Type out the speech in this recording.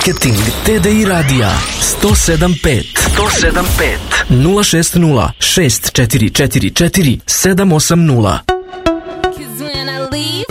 Marketing TDI Radija 107.5 060 6444 780. Cause when I leave